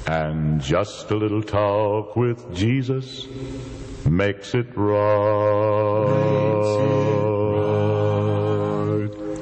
And just a little talk with Jesus makes it right.